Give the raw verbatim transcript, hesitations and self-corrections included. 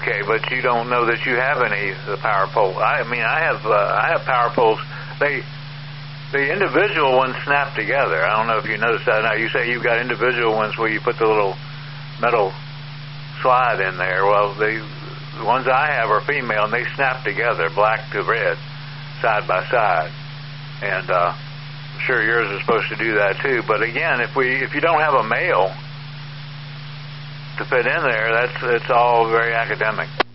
Okay, but you don't know that you have any of the power poles. I mean, I have uh, I have power poles. They the individual ones snap together. I don't know if you noticed that. Now you say you've got individual ones where you put the little metal slide in there. Well, the, the ones I have are female, and they snap together, black to red, side by side. And uh, I'm sure yours is supposed to do that too. But again, if we if you don't have a male to fit in there, that's it's all very academic.